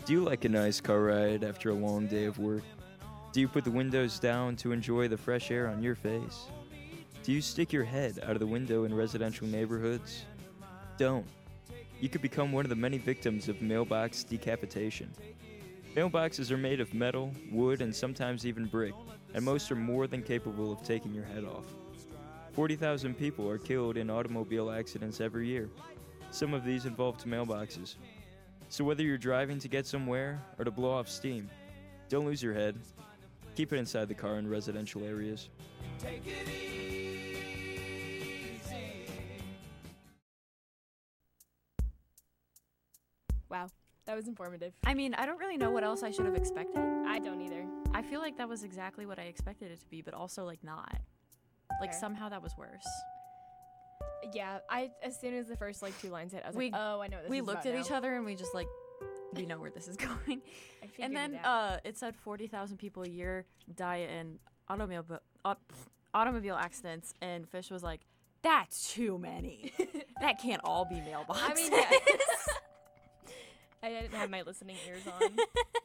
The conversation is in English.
Do you like a nice car ride after a long day of work? Do you put the windows down to enjoy the fresh air on your face? Do you stick your head out of the window in residential neighborhoods? Don't. You could become one of the many victims of mailbox decapitation. Mailboxes are made of metal, wood, and sometimes even brick, and most are more than capable of taking your head off. 40,000 people are killed in automobile accidents every year. Some of these involved mailboxes. So whether you're driving to get somewhere or to blow off steam, don't lose your head. Keep it inside the car in residential areas. Take it easy. Wow, that was informative. I mean, I don't really know what else I should have expected. I don't either. I feel like that was exactly what I expected it to be, but also like not. Like Fair. somehow that was worse. Yeah, as soon as the first like two lines hit, I was We- like, oh, I know what this We is looked about at each now. other and we just like, we know where this is going. I And figured then it out. it said 40,000 people a year die in automobile accidents, and Fish was like, "That's too many. That can't all be mailboxes." I mean, yeah. I didn't have my listening ears on.